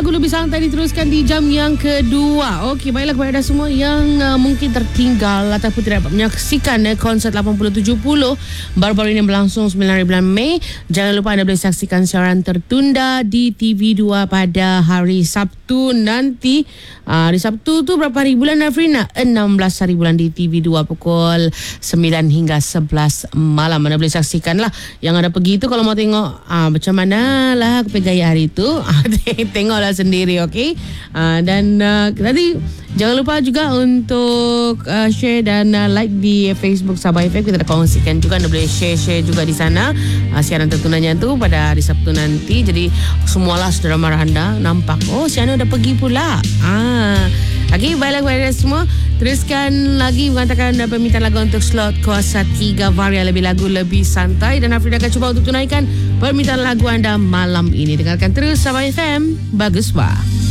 Lagu lebih santai diteruskan di jam yang kedua. Okey, baiklah kepada anda semua yang mungkin tertinggal ataupun tidak dapat menyaksikan konsert 80-70 baru-baru ini berlangsung 9 hari bulan Mei. Jangan lupa anda boleh saksikan siaran tertunda di TV2 pada hari Sabtu nanti. Hari Sabtu tu berapa hari bulan Afrina? 16 hari bulan di TV2 pukul 9 hingga 11 malam. Anda boleh saksikan lah. Yang ada pergi tu kalau mau tengok macam mana lah gaya hari tu. Tengoklah sendiri, okey. Dan tadi jangan lupa juga untuk share dan like di Facebook Sabah FM. Kita dah kongsikan juga, anda boleh share juga di sana siaran tertundanya tu pada hari Sabtu nanti. Jadi semualah saudara mara anda nampak, oh siaran dah pergi pula. Okey, baiklah kepada anda semua, teruskan lagi mengatakan permintaan lagu untuk slot kuasa 3 varian lebih lagu lebih santai, dan Afrida akan cuba untuk tunaikan permintaan lagu anda malam ini. Dengarkan terus Sabah FM. Bagus, Wah.